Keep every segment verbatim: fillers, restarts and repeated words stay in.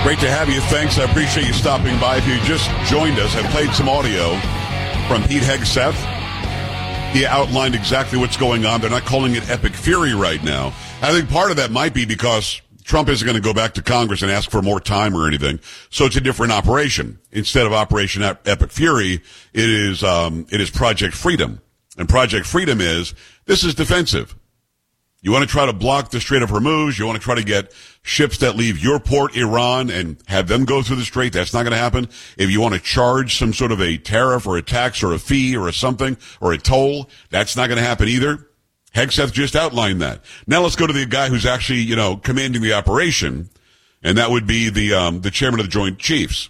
Great to have you. Thanks. I appreciate you stopping by. If you just joined us, I played some audio from Pete Hegseth. He outlined exactly what's going on. They're not calling it Epic Fury right now. I think part of that might be because Trump isn't going to go back to Congress and ask for more time or anything. So it's a different operation. Instead of Operation Epic Fury, it is, um, it is Project Freedom. And Project Freedom is, this is defensive. You want to try to block the Strait of Hormuz. You want to try to get ships that leave your port, Iran, and have them go through the strait. That's not going to happen. If you want to charge some sort of a tariff or a tax or a fee or a something or a toll, that's not going to happen either. Hegseth just outlined that. Now let's go to the guy who's actually, you know, commanding the operation, and that would be the um, the chairman of the Joint Chiefs.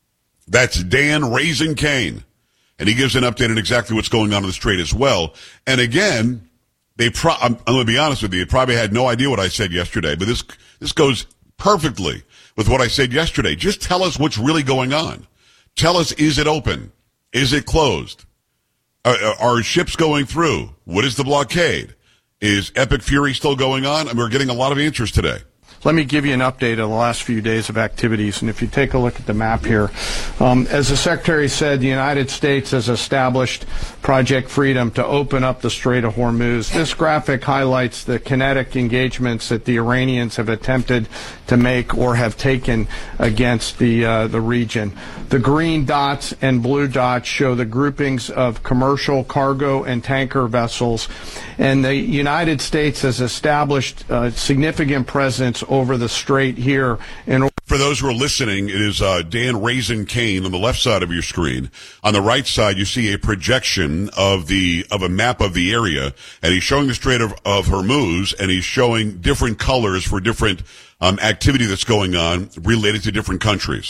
That's Dan Raising Kane, and he gives an update on exactly what's going on in the strait as well. And again, They pro- I'm, I'm going to be honest with you. They probably had no idea what I said yesterday, but this this goes perfectly with what I said yesterday. Just tell us what's really going on. Tell us, is it open? Is it closed? Are, are ships going through? What is the blockade? Is Epic Fury still going on? And we're getting a lot of answers today. Let me give you an update of the last few days of activities. And if you take a look at the map here, um, as the Secretary said, the United States has established Project Freedom to open up the Strait of Hormuz. This graphic highlights the kinetic engagements that the Iranians have attempted to make or have taken against the uh, the region. The green dots and blue dots show the groupings of commercial, cargo, and tanker vessels. And the United States has established a significant presence over the strait here. In For those who are listening, it is uh, Dan Raising Kane on the left side of your screen. On the right side, you see a projection of the of a map of the area, and he's showing the Strait of, of Hormuz, and he's showing different colors for different um, activity that's going on related to different countries.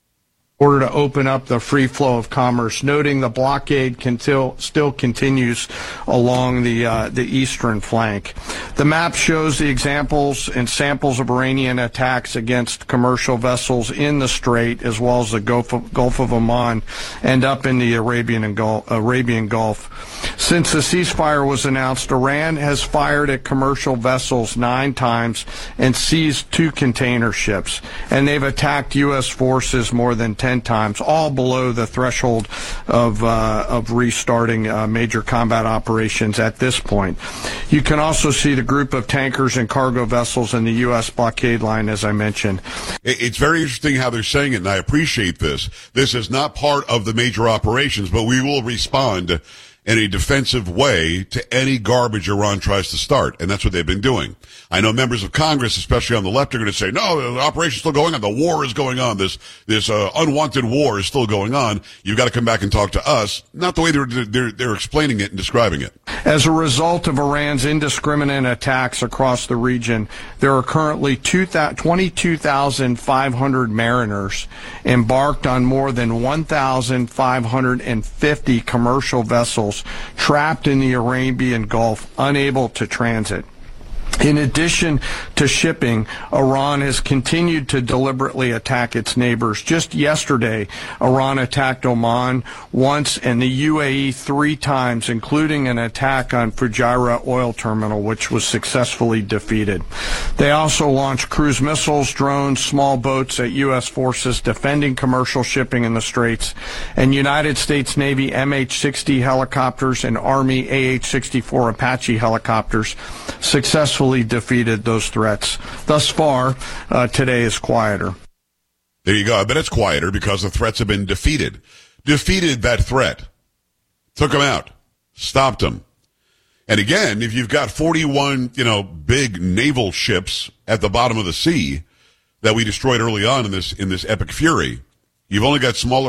In order to open up the free flow of commerce, noting the blockade can still, still continues along the uh, the eastern flank. The map shows the examples and samples of Iranian attacks against commercial vessels in the strait, as well as the Gulf of, Gulf of Oman and up in the Arabian and Gulf, Arabian Gulf. Since the ceasefire was announced, Iran has fired at commercial vessels nine times and seized two container ships, and they've attacked U S forces more than ten times, all below the threshold of uh, of restarting uh, major combat operations at this point. You can also see the group of tankers and cargo vessels in the U S blockade line, as I mentioned. It's very interesting how they're saying it, and I appreciate this. This is not part of the major operations, but we will respond in a defensive way to any garbage Iran tries to start, and that's what they've been doing. I know members of Congress, especially on the left, are going to say, no, the operation's still going on, the war is going on, this this uh, unwanted war is still going on. You've got to come back and talk to us, not the way they're, they're, they're explaining it and describing it. As a result of Iran's indiscriminate attacks across the region, there are currently twenty-two thousand five hundred mariners embarked on more than one thousand five hundred fifty commercial vessels trapped in the Arabian Gulf, unable to transit. In addition to shipping, Iran has continued to deliberately attack its neighbors. Just yesterday, Iran attacked Oman once and the U A E three times, including an attack on Fujairah oil terminal, which was successfully defeated. They also launched cruise missiles, drones, small boats at U S forces defending commercial shipping in the Straits, and United States Navy M H sixty helicopters and Army A H sixty-four Apache helicopters successfully defeated those threats. Thus far, uh, today is quieter. There you go. I bet it's quieter because the threats have been defeated. Defeated that threat. Took them out. Stopped them. And again, if you've got forty-one, you know, big naval ships at the bottom of the sea that we destroyed early on in this, in this Epic Fury, you've only got smaller